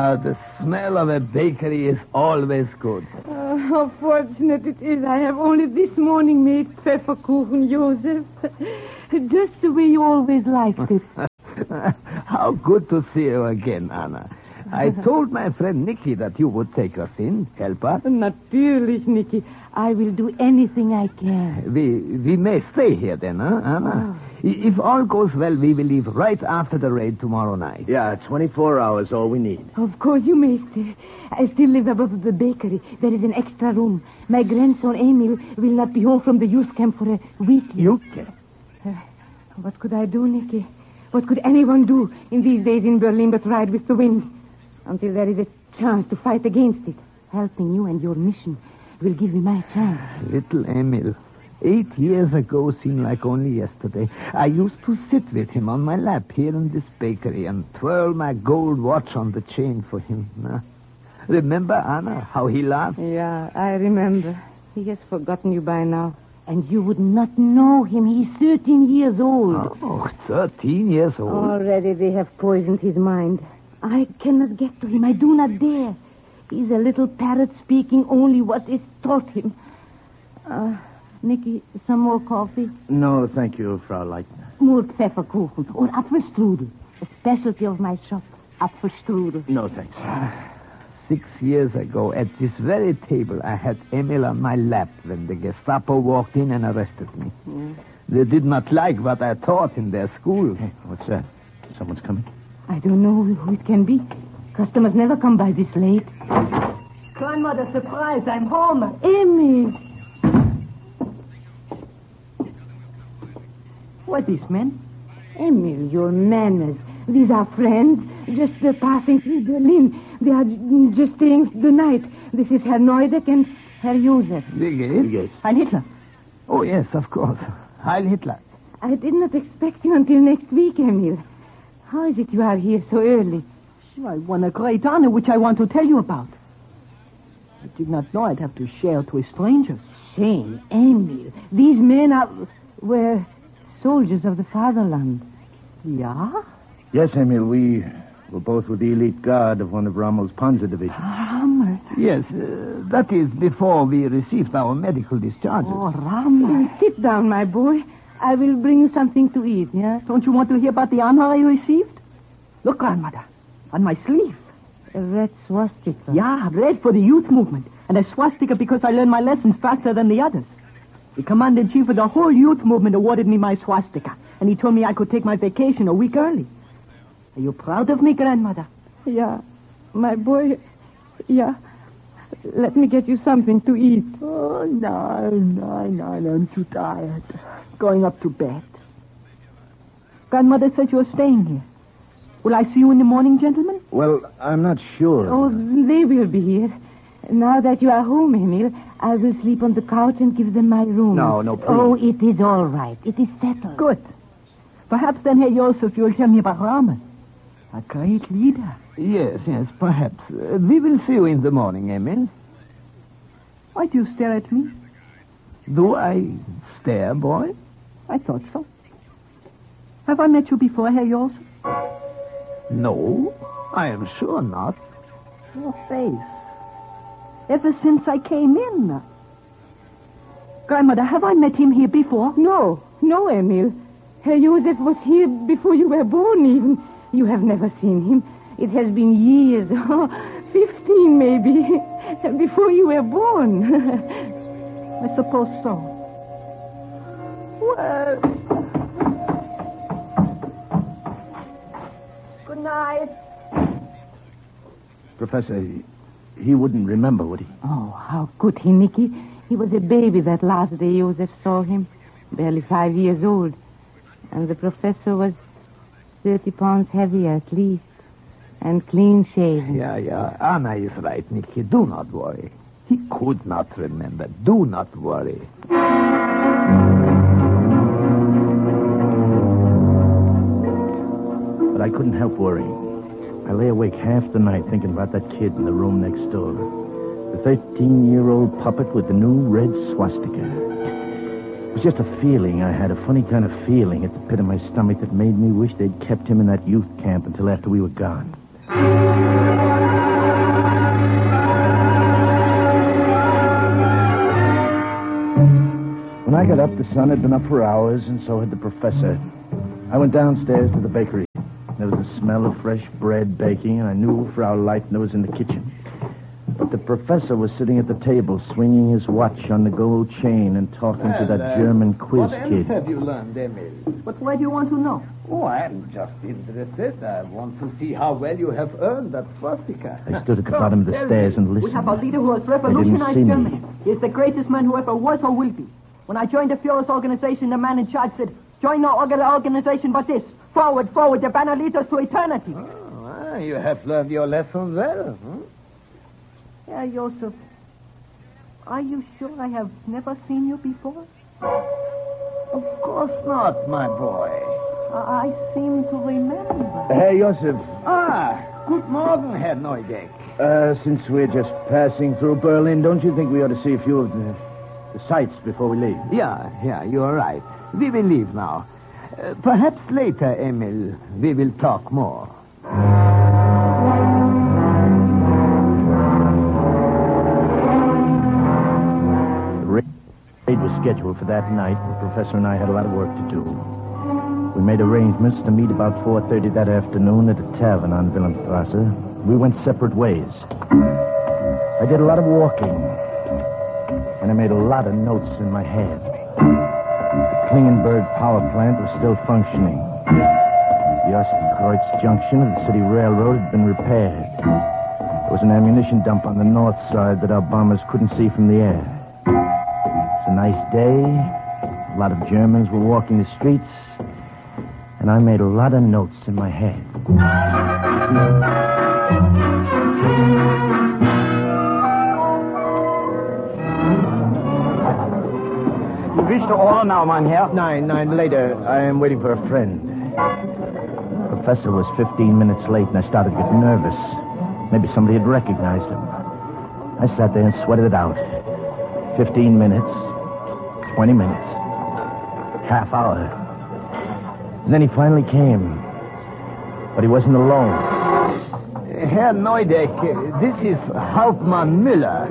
The smell of a bakery is always good. How fortunate it is I have only this morning made Pfefferkuchen, Joseph. Just the way you always liked it. How good to see you again, Anna. I told my friend Nicky that you would take us in, help us. Natürlich, Nicky. I will do anything I can. We may stay here then, huh, Anna? Oh. If all goes well, we will leave right after the raid tomorrow night. Yeah, 24 hours, all we need. Of course you may stay. I still live above the bakery. There is an extra room. My grandson, Emil, will not be home from the youth camp for a week. Youth camp? What could I do, Nicky? What could anyone do in these days in Berlin but ride with the wind? Until there is a chance to fight against it. Helping you and your mission will give me my chance. Little Emil. 8 years ago seemed like only yesterday. I used to sit with him on my lap here in this bakery and twirl my gold watch on the chain for him. Remember, Anna, how he laughed? Yeah, I remember. He has forgotten you by now. And you would not know him. He's 13 years old. Oh, 13 years old. Already they have poisoned his mind. I cannot get to him. I do not dare. He's a little parrot speaking only what is taught him. Nicky, some more coffee? No, thank you, Frau Leitner. More Pfefferkuchen or Apfelstrudel. A specialty of my shop. Apfelstrudel. No, thanks. 6 years ago, at this very table, I had Emil on my lap when the Gestapo walked in and arrested me. They did not like what I taught in their school. Hey, what's that? Someone's coming? I don't know who it can be. Customers never come by this late. Grandmother, surprise, I'm home. Emil. What is, man? Emil, your manners. These are friends, just passing through Berlin. They are just staying the night. This is Herr Neudeck and Herr Josef. Wie geht's? Yes. Heil Hitler. Oh, yes, of course. Heil Hitler. I did not expect you until next week, Emil. How is it you are here so early? I won a great honor, which I want to tell you about. I did not know I'd have to share it with strangers. Shame, Emil. These men were soldiers of the fatherland. Yeah? Yes, Emil, we were both with the elite guard of one of Rommel's Panzer divisions. Rommel. Yes, that is before we received our medical discharges. Oh, Rommel. Sit down, my boy. I will bring you something to eat, yeah? Don't you want to hear about the honor I received? Look, grandmother, on my sleeve. A red swastika. Yeah, red for the youth movement. And a swastika because I learned my lessons faster than the others. The commander-in-chief of the whole youth movement awarded me my swastika. And he told me I could take my vacation a week early. Are you proud of me, grandmother? Yeah, my boy. Yeah. Let me get you something to eat. Oh, no, I'm too tired. Going up to bed. Grandmother said you're staying here. Will I see you in the morning, gentlemen? Well, I'm not sure. Oh, they will be here. Now that you are home, Emil, I will sleep on the couch and give them my room. No, please. Oh, it is all right. It is settled. Good. Perhaps then, Herr Joseph, you'll tell me about Rommel. A great leader. Yes, perhaps. We will see you in the morning, Emil. Why do you stare at me? Do I stare, boy? I thought so. Have I met you before, Herr Joseph? No, I am sure not. Your face. Ever since I came in. Grandmother, have I met him here before? No, Emil. Herr Josef was here before you were born, even. You have never seen him. It has been years. 15, maybe. Before you were born. I suppose so. Well... Good night. Professor, he wouldn't remember, would he? Oh, how could he, Nicky? He was a baby that last day Joseph saw him. Barely 5 years old. And the professor was 30 pounds heavier at least. And clean-shaven. Yeah. Anna is right, Nicky. Do not worry. He could not remember. Do not worry. But I couldn't help worrying. I lay awake half the night thinking about that kid in the room next door. The 13-year-old puppet with the new red swastika. It was just a feeling I had, a funny kind of feeling at the pit of my stomach that made me wish they'd kept him in that youth camp until after we were gone. When I got up, the sun had been up for hours, and so had the professor. I went downstairs to the bakery. There was the smell of fresh bread baking, and I knew Frau Leitner was in the kitchen. But the professor was sitting at the table, swinging his watch on the gold chain and talking to that German quiz what kid. What have you learned, Emil? But why do you want to know? Oh, I'm just interested. I want to see how well you have earned that swastika. I stood at the bottom of the stairs and listened. We have a leader who has They didn't revolutionized see me. Germany. He is the greatest man who ever was or will be. When I joined the Führer's organization, the man in charge said, join no organization but this. Forward, forward, the banner leads us to eternity. Oh, you have learned your lesson well. Yeah, Joseph. Are you sure I have never seen you before? Of course not, my boy. I seem to remember. Hey, Josef. Good morning, Herr Neudeck. Since we're just passing through Berlin, don't you think we ought to see a few of the sights before we leave? Yeah, you're right. We will leave now. Perhaps later, Emil, we will talk more. The raid was scheduled for that night. The professor and I had a lot of work to do. We made arrangements to meet about 4:30 that afternoon at a tavern on Wilhelmstrasse. We went separate ways. I did a lot of walking, and I made a lot of notes in my head. The Klingenberg power plant was still functioning. The Ostkreuz junction of the city railroad had been repaired. There was an ammunition dump on the north side that our bombers couldn't see from the air. It's a nice day. A lot of Germans were walking the streets, and I made a lot of notes in my head. You reached the order now, mein Herr? Nine later. I am waiting for a friend. The professor was 15 minutes late, and I started getting nervous. Maybe somebody had recognized him. I sat there and sweated it out. 15 minutes, 20 minutes, half hour. And then he finally came. But he wasn't alone. Herr Neudeck, this is Hauptmann Müller.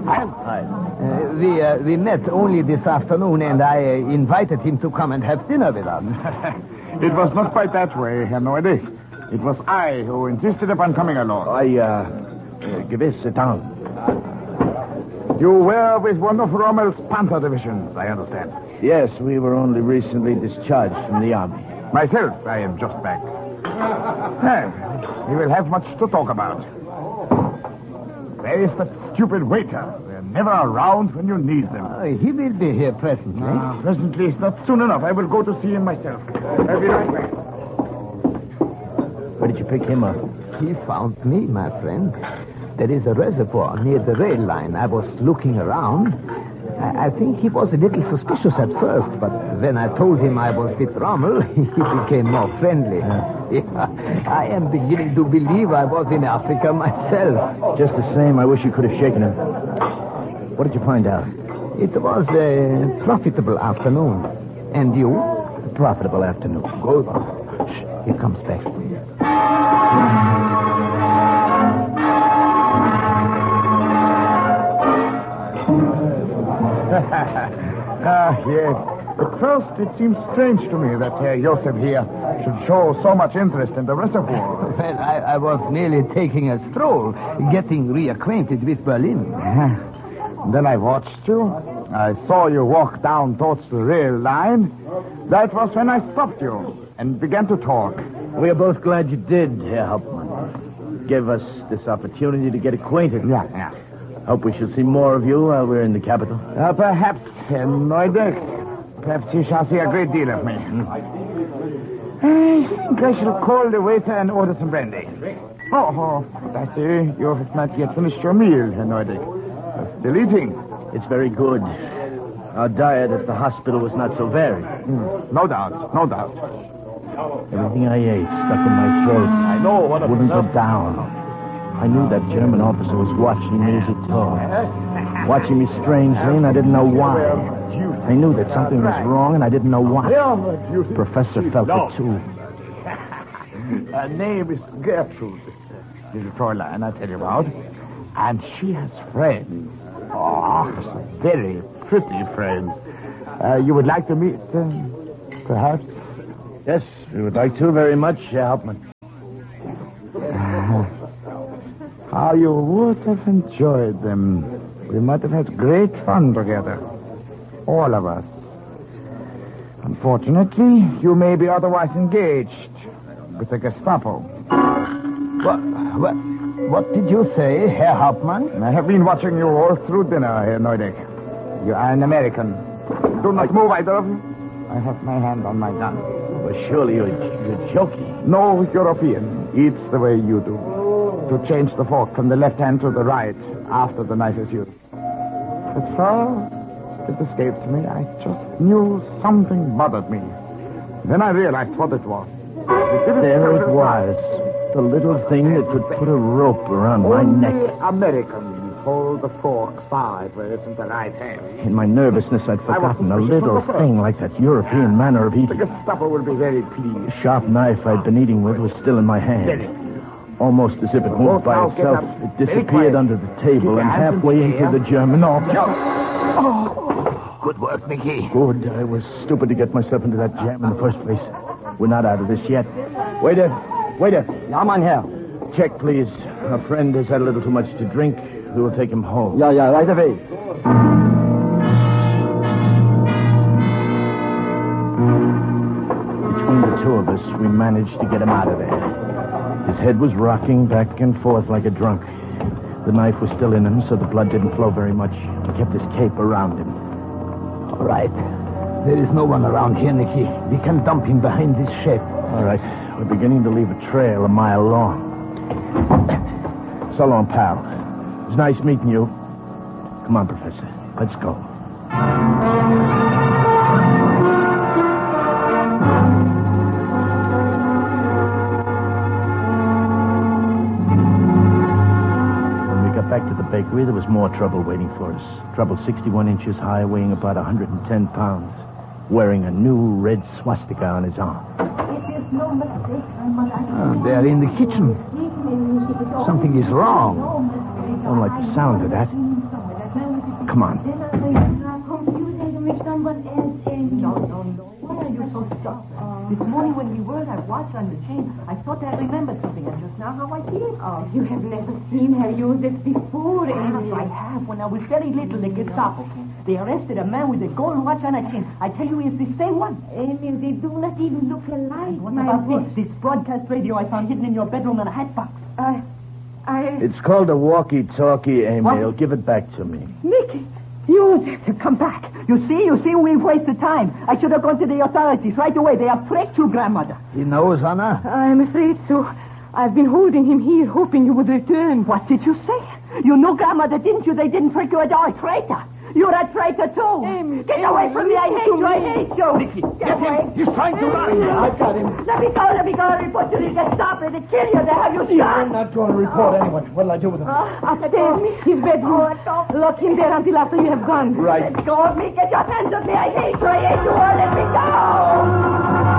We met only this afternoon, and I invited him to come and have dinner with us. It was not quite that way, Herr Neudeck. It was I who insisted upon coming along. Gewiss, sit down. You were with one of Rommel's Panther divisions, I understand. Yes, we were only recently discharged from the army. Myself, I am just back. We will have much to talk about. Where is that stupid waiter? They're never around when you need them. He will be here presently. Presently is not soon enough. I will go to see him myself. I'll be right back. Where did you pick him up? He found me, my friend. There is a reservoir near the rail line. I was looking around. I think he was a little suspicious at first, but when I told him I was with Rommel, he became more friendly. Yeah, I am beginning to believe I was in Africa myself. Just the same, I wish you could have shaken him. What did you find out? It was a profitable afternoon. And you? A profitable afternoon. Good. Shh, he comes back. Yes. At first, it seems strange to me that Herr Josef here should show so much interest in the reservoir. Well, I was merely taking a stroll, getting reacquainted with Berlin. Then I watched you. I saw you walk down towards the rail line. That was when I stopped you and began to talk. We are both glad you did, Herr Hauptmann. Give us this opportunity to get acquainted. Yeah. Hope we shall see more of you while we're in the capital. Perhaps, Herr Neudeck. Perhaps you shall see a great deal of me. I think I shall call the waiter and order some brandy. Oh, I see you have not yet finished your meal, Herr Neudeck. Still eating? It's very good. Our diet at the hospital was not so varied. No doubt. Everything I ate stuck in my throat. I know what a wouldn't go down. I knew that German officer was watching me as he talked. Watching me strangely, and I didn't know why. I knew that something was wrong, and I didn't know what. The professor felt it, too. Her name is Gertrude. little Fräulein I tell you about. And she has friends. Oh, very pretty friends. You would like to meet them, perhaps? Yes, we would like to very much, Herr Hauptmann. How you would have enjoyed them. We might have had great fun together. All of us. Unfortunately, you may be otherwise engaged with the Gestapo. What did you say, Herr Hauptmann? I have been watching you all through dinner, Herr Neudeck. You are an American. Do not move, either of you. I have my hand on my gun. Well, surely you're joking. No European eats the way you do. To change the fork from the left hand to the right after the knife is used. But first, it escaped me. I just knew something bothered me. Then I realized what it was. There it was. The little thing that could put a rope around my neck. Americans hold the fork sideways in the right hand. In my nervousness, I'd forgotten a little thing like that European manner of The eating. Gestapo will be very pleased. The sharp knife I'd been eating with was still in my hand. Almost as if it moved by Now, get itself, up. it Very disappeared quiet. under the table Keep and your hands in halfway the into air. the German office. Good work, Nicky. Good. I was stupid to get myself into that jam in the first place. We're not out of this yet. Waiter. Ja, mein Herr. Check, please. A friend has had a little too much to drink. We will take him home. Ja, right away. Between the two of us, we managed to get him out of there. His head was rocking back and forth like a drunk. The knife was still in him, so the blood didn't flow very much. He kept his cape around him. All right. There is no one around here, Nicky. We can dump him behind this shed. All right. We're beginning to leave a trail a mile long. So long, pal. It was nice meeting you. Come on, Professor. Let's go. When we got back to the bakery, there was more trouble waiting for us. Trouble 61 inches high, weighing about 110 pounds, wearing a new red swastika on his arm. They are in the kitchen. Something is wrong. Don't like the sound of that. Come on. No. Why are you so stuck? This morning when we were at watch on the chain, I thought I remembered something, and just now how I feel. Oh, you have never seen her use it before, Emil. I have. When I was very little, the Gestapo. They arrested a man with a gold watch on a chain. I tell you, it's the same one. Emil, they do not even look alike. What my about boy. this broadcast radio I found hidden in your bedroom in a hat box? It's called a walkie-talkie, Emil. What? Give it back to me. Nicky, use it. Come back. You see, we've wasted time. I should have gone to the authorities right away. They have tricked you, grandmother. He knows, Anna. I'm afraid so. I've been holding him here, hoping you would return. What did you say? You knew grandmother, didn't you? They didn't trick you at all. Traitor. You're a traitor, too. Emil, Get away from me. I hate you. I hate you. Nicky, Get away. He's trying to run. I've got him. Let me go. I'll report you to the Gestapo to kill you. They have you shot. I'm not going to report anyone. What'll I do with him? Upstairs, his bedroom. Lock him there until after you have gone. Right. Let go of me. Get your hands off me. I hate you. All let me go.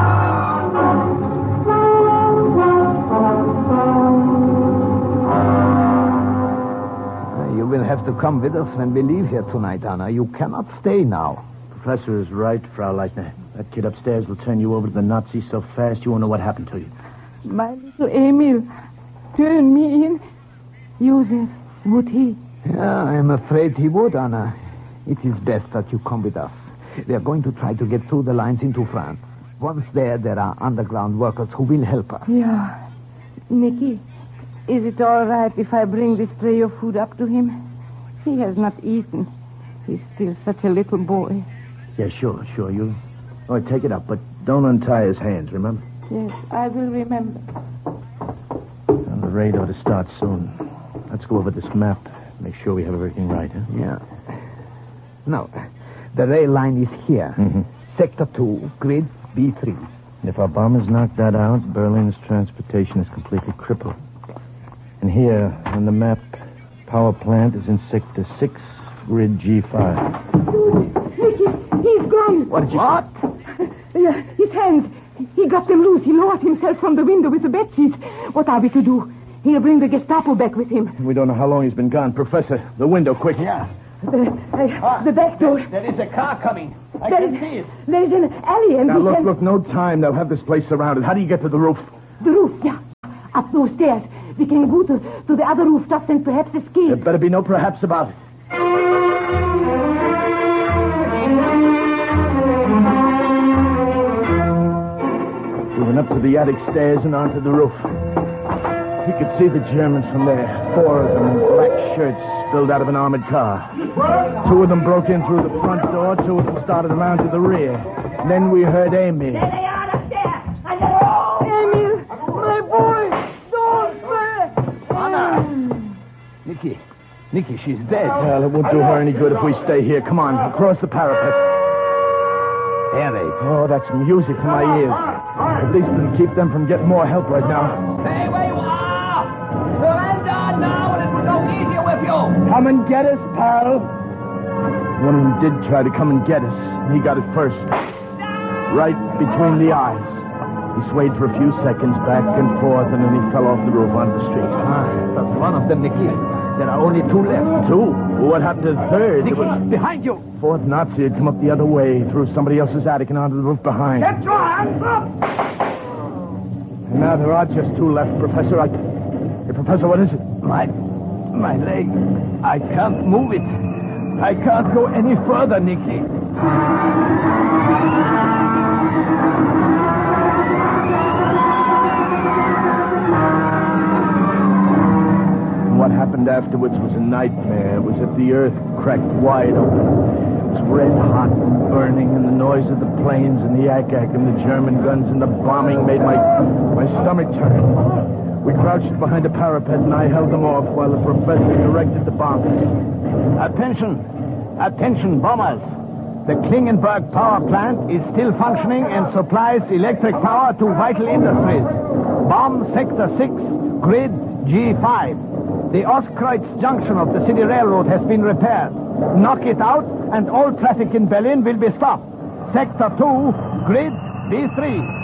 You will have to come with us when we leave here tonight, Anna. You cannot stay now. Professor is right, Frau Leitner. That kid upstairs will turn you over to the Nazis so fast you won't know what happened to you. My little Emil, turn me in. Joseph, would he? Yeah, I'm afraid he would, Anna. It is best that you come with us. We are going to try to get through the lines into France. Once there are underground workers who will help us. Yeah. Nicky, is it all right if I bring this tray of food up to him? He has not eaten. He's still such a little boy. Yeah, sure. You... Oh, take it up, but don't untie his hands, remember? Yes, I will remember. And the raid ought to start soon. Let's go over this map. Make sure we have everything right, huh? Yeah. No, the rail line is here. Mm-hmm. Sector 2, grid B3. If our bombers knock that out, Berlin's transportation is completely crippled. And here, on the map, power plant is in Sector 6, grid G5. Nicky, he's gone. What did you... What? His hands. He got them loose. He lowered himself from the window with the bed sheets. What are we to do? He'll bring the Gestapo back with him. We don't know how long he's been gone. Professor, the window, quick. Yeah. The back door. There is a car coming. I There can is- see it. There is an alley and Now, we can... look, no time. They'll have this place surrounded. How do you get to the roof? The roof, yeah. Up those stairs. We can go to the other rooftops and perhaps There escape. better be no perhaps about it. We went up to the attic stairs and onto the roof. You could see the Germans from there. 4 of them in black shirts spilled out of an armored car. 2 of them broke in through the front door. 2 of them started around to the rear. And then we heard Amy. Emil, my boy, don't Nicky, she's dead. Well, it won't do her any good if we stay here. Come on, across the parapet. Eric. Oh, that's music to my ears. At least it'll keep them from getting more help right now. Stay where you are. Surrender now and it will go easier with you. Come and get us, pal. One of them did try to come and get us. He got it first. Right between the eyes. He swayed for a few seconds back and forth, and then he fell off the roof onto the street. That's one of them, Nicky. There are only 2 left. 2? What happened to the third? Nicky, behind you. 4th Nazi had come up the other way, through somebody else's attic and onto the roof behind. Get your hands up. And now there are just 2 left, Professor. Hey, Professor, what is it? My leg. I can't move it. I can't go any further, Nicky. What happened afterwards was a nightmare. It was as if the earth cracked wide open. It was red hot and burning, and the noise of the planes and the ack-ack and the German guns and the bombing made my stomach turn. We crouched behind a parapet, and I held them off while the professor directed the bombers. Attention, bombers. The Klingenberg power plant is still functioning and supplies electric power to vital industries. Bomb Sector 6, Grid G5. The Ostkreuz junction of the city railroad has been repaired. Knock it out, and all traffic in Berlin will be stopped. Sector 2, Grid B3.